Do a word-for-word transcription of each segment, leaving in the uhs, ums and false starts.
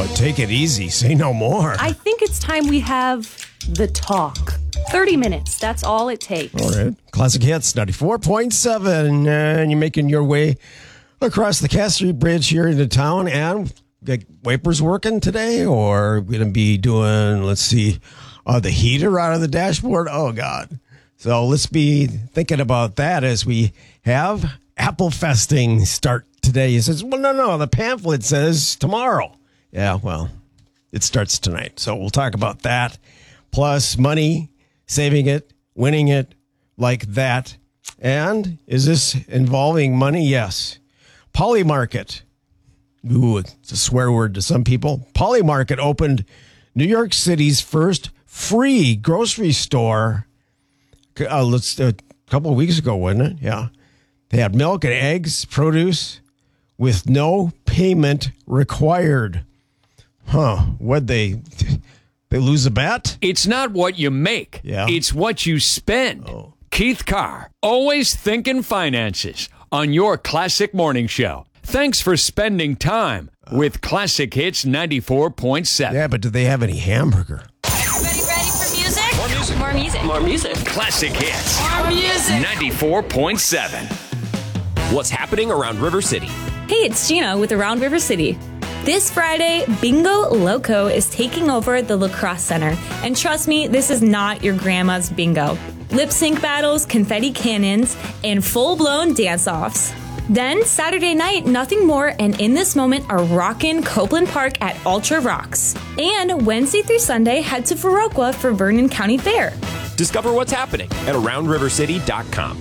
Oh, take it easy. Say no more. I think it's time we have the talk. thirty minutes. That's all it takes. All right. Classic Hits ninety-four point seven. And you're making your way across the Cass Street Bridge here into town. And the wipers working today? Or going to be doing, let's see, uh, the heater out of the dashboard? Oh, God. So let's be thinking about that as we have Apple Festing start today. He says, well, no, no, the pamphlet says tomorrow. Yeah, well, it starts tonight. So we'll talk about that. Plus money, saving it, winning it, like that. And is this involving money? Yes. Polymarket. Ooh, it's a swear word to some people. Polymarket opened New York City's first free grocery store uh, let's, uh, a couple of weeks ago, wasn't it? Yeah. They had milk and eggs, produce, with no payment required. Huh. What'd they... They lose a bet? It's not what you make. Yeah. It's what you spend. Oh. Keith Carr, always thinking finances on your Classic Morning Show. Thanks for spending time with Classic Hits ninety-four point seven. Yeah, but do they have any hamburger? Everybody ready for music? More music. More music. More music. Classic Hits More music. ninety-four point seven. What's happening around River City? Hey, it's Gina with Around River City. This Friday, Bingo Loco is taking over the Lacrosse Center. And trust me, this is not your grandma's bingo. Lip sync battles, confetti cannons, and full-blown dance-offs. Then, Saturday night, nothing more and in this moment are rockin' Copeland Park at Ultra Rocks. And Wednesday through Sunday, head to Viroqua for Vernon County Fair. Discover what's happening at around river city dot com.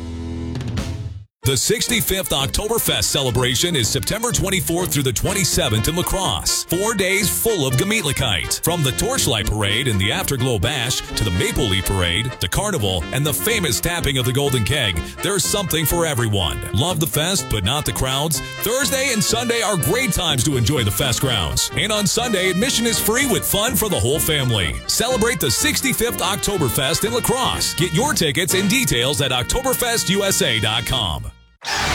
The sixty-fifth Oktoberfest celebration is September twenty-fourth through the twenty-seventh in La Crosse. Four days full of Gemütlichkeit. From the Torchlight Parade and the Afterglow Bash to the Maple Leaf Parade, the Carnival, and the famous tapping of the Golden Keg, there's something for everyone. Love the fest, but not the crowds? Thursday and Sunday are great times to enjoy the fest grounds. And on Sunday, admission is free with fun for the whole family. Celebrate the sixty-fifth Oktoberfest in La Crosse. Get your tickets and details at oktoberfest u s a dot com.